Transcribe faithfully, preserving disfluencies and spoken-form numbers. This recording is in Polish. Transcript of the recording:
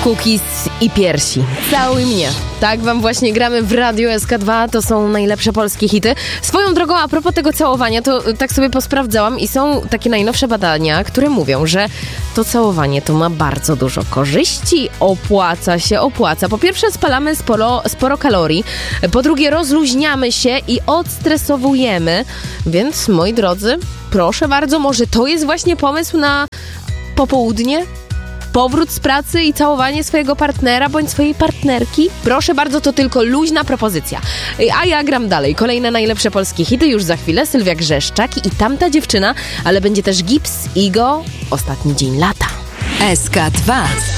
Cookies i piersi. Całuj mnie. Tak wam właśnie gramy w Radiu S K dwa. To są najlepsze polskie hity. Swoją drogą, a propos tego całowania, to tak sobie posprawdzałam i są takie najnowsze badania, które mówią, że to całowanie to ma bardzo dużo korzyści. Opłaca się, opłaca. Po pierwsze spalamy sporo, sporo kalorii. Po drugie rozluźniamy się i odstresowujemy. Więc moi drodzy, proszę bardzo, może to jest właśnie pomysł na popołudnie? Powrót z pracy i całowanie swojego partnera bądź swojej partnerki? Proszę bardzo, to tylko luźna propozycja. A ja gram dalej. Kolejne najlepsze polskie hity już za chwilę. Sylwia Grzeszczak i Tamta dziewczyna, ale będzie też Gips, Igo, Ostatni dzień lata. S K dwa.